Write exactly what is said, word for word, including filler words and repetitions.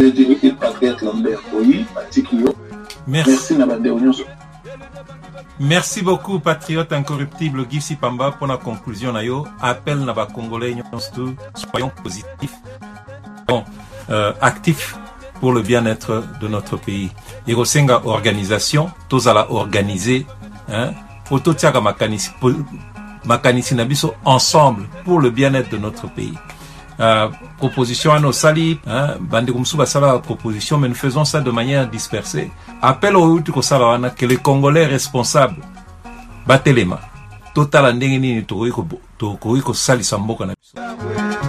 il patriote Lambert Boyi, Matikio. Merci Nabande Onyoso. Merci beaucoup, patriote incorruptible Gifsi Pamba, pour la conclusion. Nayo, appel Naba Congolais, soyons positifs, bon, euh, actifs pour le bien-être de notre pays. Irosenga organisation, tous à la organiser, hein, Photo Tiaga Makanisi, Makanisi Nabiso, ensemble pour le bien-être de notre pays. Euh, proposition à nos salis, hein, Bandikumsu Basala proposition, mais nous faisons ça de manière dispersée. Appel au Utuko Salawana que les Congolais responsables battent les mains. Total Andengini Toriko Sali Samboka Nabiso.